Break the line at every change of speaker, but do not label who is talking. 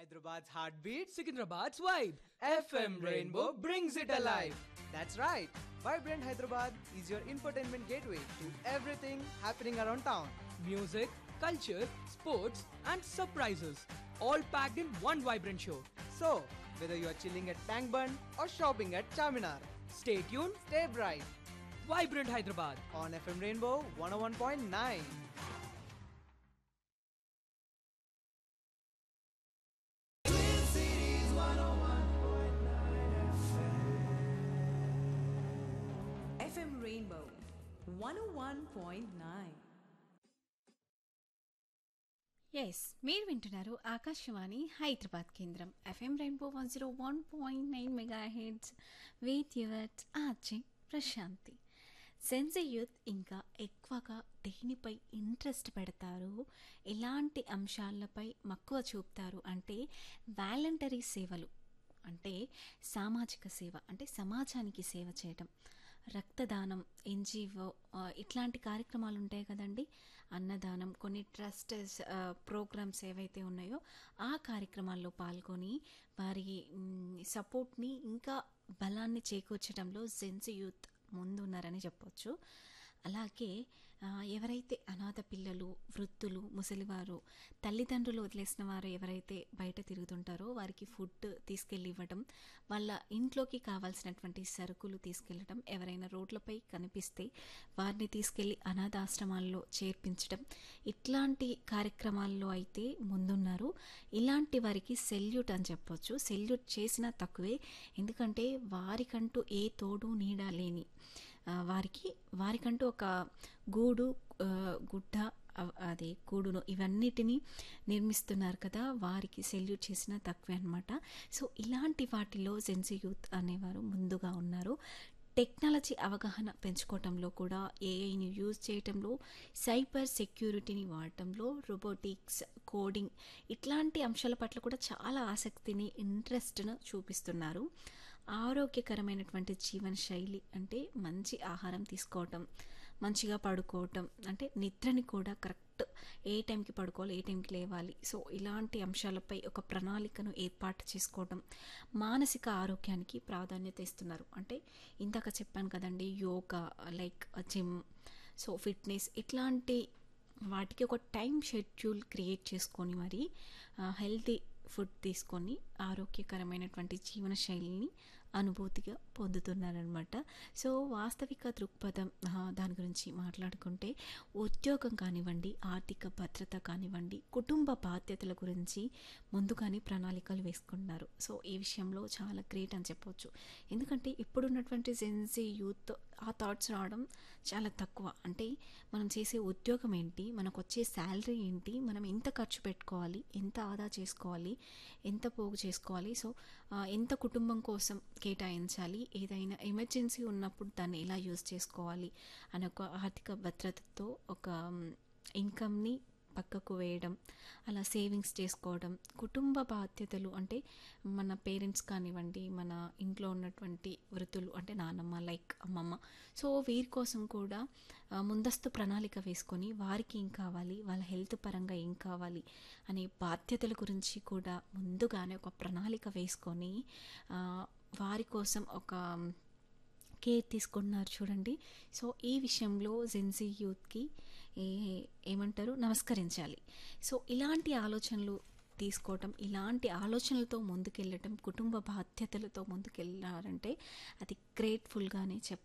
Hyderabad's heartbeat,
Sikandrabad's vibe.
FM Rainbow brings it alive. That's right. Vibrant Hyderabad is your infotainment gateway to everything happening around town.
Music, culture, sports, and surprises. All packed in one vibrant show.
So, whether you are chilling at Tank Bund or shopping at Charminar,
Stay tuned.
stay bright
Vibrant Hyderabad.
on FM Rainbow 101.9.
FM Rainbow 101.9.
Yes మీరు వింటున్నారు ఆకాశవాణి హైదరాబాద్ కేంద్రం FM rainbow 101.9 mega heads with yours RJ Prashanti. సెన్సీ youth ఇంకా ఎక్కువగా దేనిపై interest పెడతారు, ఎలాంటి అంశాలపై మక్కువ చూపుతారు అంటే వాలంటరీ సేవలు, అంటే సామాజిక సేవ, అంటే సమాజానికి సేవ చేయడం, రక్తదానం, ఎన్జిఓ ఇట్లాంటి కార్యక్రమాలు ఉంటాయి కదండి, అన్నదానం, కొన్ని ట్రస్టెస్ ప్రోగ్రామ్స్ ఏవైతే ఉన్నాయో ఆ కార్యక్రమాల్లో పాల్గొని వారి సపోర్ట్ని ఇంకా బలాన్ని చేకూర్చడంలో జెన్సీ యూత్ ముందున్నారని చెప్పొచ్చు. అలాగే ఎవరైతే అనాథ పిల్లలు, వృద్ధులు, ముసలివారు, తల్లిదండ్రులు వదిలేసిన వారు ఎవరైతే బయట తిరుగుతుంటారో వారికి ఫుడ్ తీసుకెళ్ళి ఇవ్వడం, వాళ్ళ ఇంట్లోకి కావాల్సినటువంటి సరుకులు తీసుకెళ్ళడం, ఎవరైనా రోడ్లపై కనిపిస్తే వారిని తీసుకెళ్ళి అనాథాశ్రమాల్లో చేర్పించడం, ఇట్లాంటి కార్యక్రమాల్లో అయితే ముందున్నారు. ఇలాంటి వారికి సెల్యూట్ అని చెప్పొచ్చు. సెల్యూట్ చేసినా తక్కువే, ఎందుకంటే వారికంటూ ఏ తోడు నీడ లేని వారికంటూ ఒక గూడు, గుడ్డ, అదే గూడును ఇవన్నిటినీ నిర్మిస్తున్నారు కదా, వారికి సెల్యూట్ చేసిన తక్కువే అనమాట. సో ఇలాంటి వాటిలో జెన్సీ యూత్ అనేవారు ముందుగా ఉన్నారు. టెక్నాలజీ అవగాహన పెంచుకోవటంలో కూడా, ఏఐని యూజ్ చేయటంలో, సైబర్ సెక్యూరిటీని వాడటంలో, రోబోటిక్స్, కోడింగ్ ఇట్లాంటి అంశాల పట్ల కూడా చాలా ఆసక్తిని, ఇంట్రెస్ట్ను చూపిస్తున్నారు. ఆరోగ్యకరమైనటువంటి జీవన శైలి అంటే మంచి ఆహారం తీసుకోవటం, మంచిగా పడుకోవటం, అంటే నిద్రని కూడా కరెక్ట్ ఏ టైంకి పడుకోవాలి, ఏ టైంకి లేవాలి, సో ఇలాంటి అంశాలపై ఒక ప్రణాళికను ఏర్పాటు చేసుకోవడం, మానసిక ఆరోగ్యానికి ప్రాధాన్యత ఇస్తున్నారు. అంటే ఇందాక చెప్పాను కదండి, yoga, like gym, so fitness ఇట్లాంటి వాటికి ఒక టైం షెడ్యూల్ క్రియేట్ చేసుకొని మరి హెల్తీ ఫుడ్ తీసుకొని ఆరోగ్యకరమైనటువంటి జీవన శైలిని అనుభూతిగా పొందుతున్నారనమాట. సో వాస్తవిక దృక్పథం దాని గురించి మాట్లాడుకుంటే, ఉద్యోగం కానివ్వండి, ఆర్థిక భద్రత కానివ్వండి, కుటుంబ బాధ్యతల గురించి ముందుగానే ప్రణాళికలు వేసుకుంటున్నారు. సో ఈ విషయంలో చాలా గ్రేట్ అని చెప్పొచ్చు. ఎందుకంటే ఇప్పుడున్నటువంటి జెన్సీ యూత్ ఆ థాట్స్ రావడం చాలా తక్కువ. అంటే మనం చేసే ఉద్యోగం ఏంటి, మనకు వచ్చే శాలరీ ఏంటి, మనం ఎంత ఖర్చు పెట్టుకోవాలి, ఎంత ఆదా చేసుకోవాలి, ఎంత పోగు చేసుకోవాలి, సో ఎంత కుటుంబం కోసం కేటాయించాలి, ఏదైనా ఎమర్జెన్సీ ఉన్నప్పుడు దాన్ని ఎలా యూజ్ చేసుకోవాలి అనే ఒక ఆర్థిక భద్రతతో ఒక ఇన్కమ్ని పక్కకు వేయడం, అలా సేవింగ్స్ చేసుకోవడం, కుటుంబ బాధ్యతలు అంటే మన పేరెంట్స్ కానివ్వండి, మన ఇంట్లో ఉన్నటువంటి వృద్ధులు అంటే నానమ్మ, లైక్ అమ్మమ్మ, సో వీరి కోసం కూడా ముందస్తు ప్రణాళిక వేసుకొని వారికి ఏం కావాలి, వాళ్ళ హెల్త్ పరంగా ఏం కావాలి అనే బాధ్యతల గురించి కూడా ముందుగానే ఒక ప్రణాళిక వేసుకొని వారి కోసం ఒక కేర్ తీసుకుంటున్నారు చూడండి. సో ఈ విషయంలో జెన్సీ యూత్కి ఏమంటారు, నమస్కరించాలి. సో ఇలాంటి ఆలోచనలు తీసుకోవటం, ఇలాంటి ఆలోచనలతో ముందుకెళ్ళటం, కుటుంబ బాధ్యతలతో ముందుకెళ్ళారంటే అది గ్రేట్ఫుల్గానే